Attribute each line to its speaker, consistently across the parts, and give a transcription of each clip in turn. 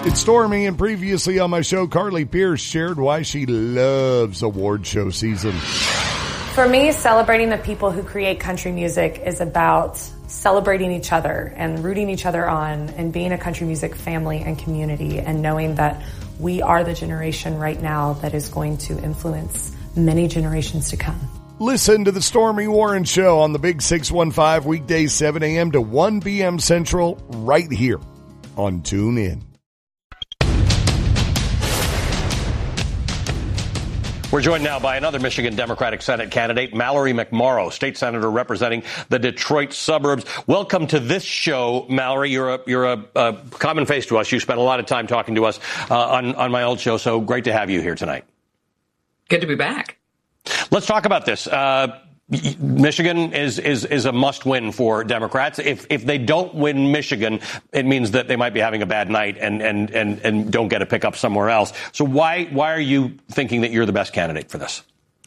Speaker 1: It's Stormy, and previously on my show, Carly Pierce shared why she loves award show season.
Speaker 2: For me, celebrating the people who create country music is about celebrating each other and rooting each other on and being a country music family and community and knowing that we are the generation right now that is going to influence many generations to come.
Speaker 1: Listen to the Stormy Warren Show on the Big 615 weekdays 7 a.m. to 1 p.m. Central right here on TuneIn.
Speaker 3: We're joined now by another Michigan Democratic Senate candidate, Mallory McMorrow, state senator representing the Detroit suburbs. Welcome to this show, Mallory. You're a common face to us. You spent a lot of time talking to us on my old show, so great to have you here tonight.
Speaker 4: Good to be back.
Speaker 3: Let's talk about this. Michigan is a must-win for Democrats. If they don't win Michigan, it means that they might be having a bad night and don't get a pickup somewhere else. So why are you thinking that you're the best candidate for this?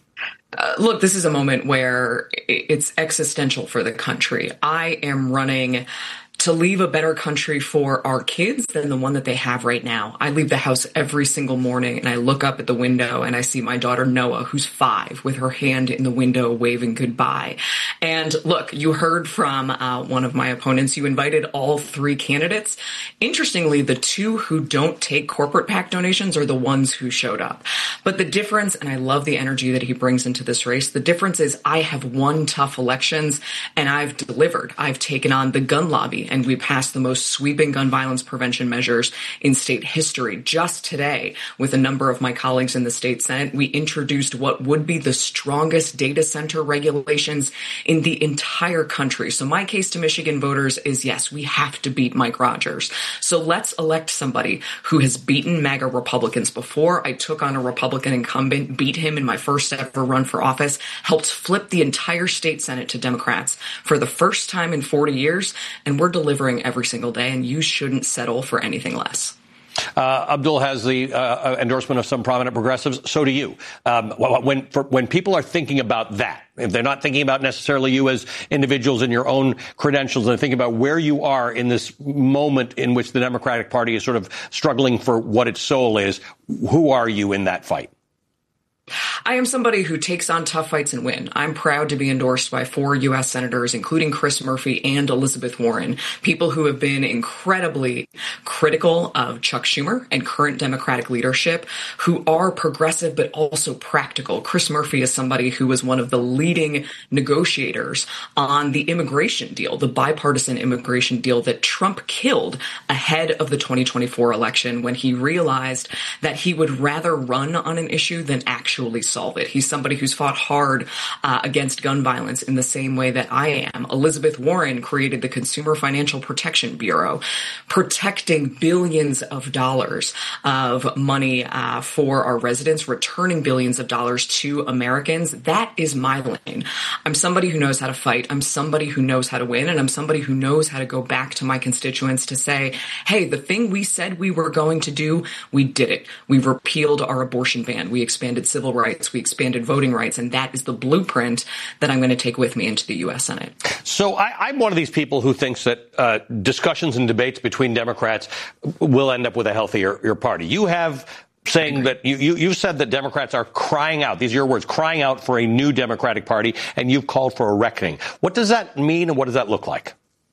Speaker 4: Look, this is a moment where it's existential for the country. I am running to leave a better country for our kids than the one that they have right now. I leave the house every single morning and I look up at the window and I see my daughter Noah, who's 5, with her hand in the window waving goodbye. And look, you heard from one of my opponents. You invited all 3 candidates. Interestingly, the 2 who don't take corporate PAC donations are the ones who showed up. But the difference, and I love the energy that he brings into this race, the difference is I have won tough elections and I've delivered. I've taken on the gun lobby and we passed the most sweeping gun violence prevention measures in state history. Just today, with a number of my colleagues in the state Senate, we introduced what would be the strongest data center regulations in the entire country. So my case to Michigan voters is, yes, we have to beat Mike Rogers. So let's elect somebody who has beaten MAGA Republicans before. I took on a Republican incumbent, beat him in my first ever run for office, helped flip the entire state Senate to Democrats for the first time in 40 years, and we're delivering every single day, and you shouldn't settle for anything less.
Speaker 3: Abdul has the endorsement of some prominent progressives. So do you. When people are thinking about that, if they're not thinking about necessarily you as individuals and your own credentials, and thinking about where you are in this moment in which the Democratic Party is sort of struggling for what its soul is, who are you in that fight?
Speaker 4: I am somebody who takes on tough fights and win. I'm proud to be endorsed by 4 U.S. senators, including Chris Murphy and Elizabeth Warren, people who have been incredibly critical of Chuck Schumer and current Democratic leadership, who are progressive but also practical. Chris Murphy is somebody who was one of the leading negotiators on the immigration deal, the bipartisan immigration deal that Trump killed ahead of the 2024 election when he realized that he would rather run on an issue than actually solve it. He's somebody who's fought hard against gun violence in the same way that I am. Elizabeth Warren created the Consumer Financial Protection Bureau, protecting billions of dollars of money for our residents, returning billions of dollars to Americans. That is my lane. I'm somebody who knows how to fight. I'm somebody who knows how to win. And I'm somebody who knows how to go back to my constituents to say, hey, the thing we said we were going to do, we did it. We repealed our abortion ban. We expanded civil rights. We expanded voting rights. And that is the blueprint that I'm going to take with me into the U.S. Senate.
Speaker 3: So I'm one of these people who thinks that discussions and debates between Democrats will end up with a healthier party. You have saying that you've said that Democrats are crying out. These are your words, crying out for a new Democratic Party. And you've called for a reckoning. What does that mean? And what does that look like?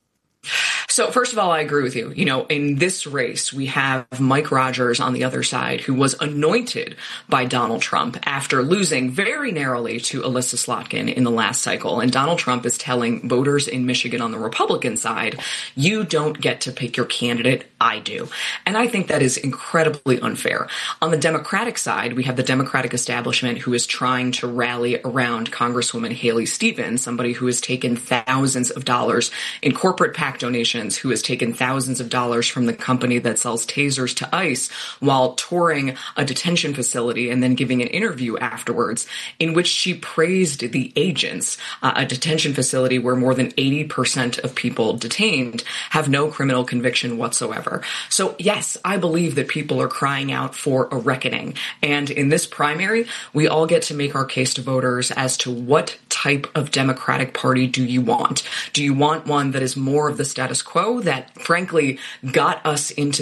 Speaker 4: So first of all, I agree with you. You know, in this race, we have Mike Rogers on the other side, who was anointed by Donald Trump after losing very narrowly to Alyssa Slotkin in the last cycle. And Donald Trump is telling voters in Michigan on the Republican side, you don't get to pick your candidate, I do. And I think that is incredibly unfair. On the Democratic side, we have the Democratic establishment who is trying to rally around Congresswoman Haley Stevens, somebody who has taken thousands of dollars in corporate PAC donations, who has taken thousands of dollars from the company that sells tasers to ICE while touring a detention facility and then giving an interview afterwards in which she praised the agents, a detention facility where more than 80% of people detained have no criminal conviction whatsoever. So yes, I believe that people are crying out for a reckoning. And in this primary, we all get to make our case to voters as to what type of Democratic Party do you want? Do you want one that is more of the status quo that, frankly, got us into